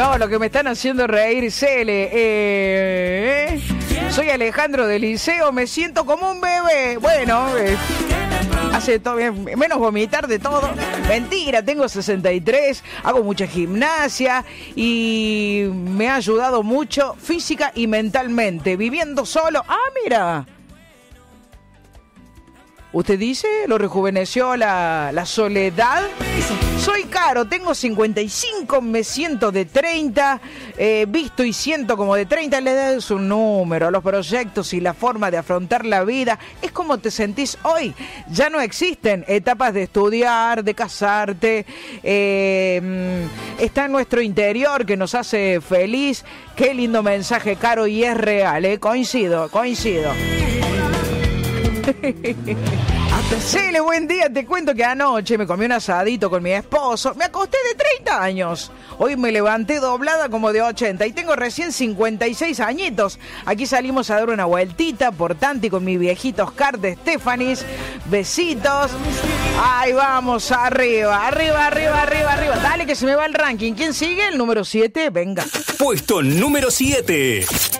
No, lo que me están haciendo reír, Cele. Soy Alejandro del Liceo, me siento como un bebé. Bueno, hace todo bien, menos vomitar de todo. Mentira, tengo 63, hago mucha gimnasia y me ha ayudado mucho física y mentalmente. Viviendo solo. Ah, mira. ¿Usted dice? ¿Lo rejuveneció la soledad? Soy Caro, tengo 55, me siento de 30, visto y siento como de 30. La edad es un número, los proyectos y la forma de afrontar la vida es como te sentís hoy. Ya no existen etapas de estudiar, de casarte. Está en nuestro interior que nos hace feliz. Qué lindo mensaje, Caro, y es real, coincido. Cele, buen día, te cuento que anoche me comí un asadito con mi esposo. Me acosté de 30 años. Hoy me levanté doblada como de 80 y tengo recién 56 añitos. Aquí salimos a dar una vueltita por Tanti con mi viejito Oscar de Estefanis. Besitos. Ahí vamos, arriba. Dale que se me va el ranking. ¿Quién sigue? El número 7, venga. Puesto número 7.